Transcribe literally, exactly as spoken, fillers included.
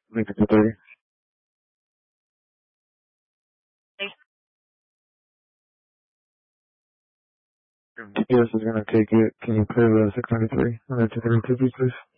Make it to thirty. Yes, is gonna take it. Can you pay the six ninety three and the two thirty two, please?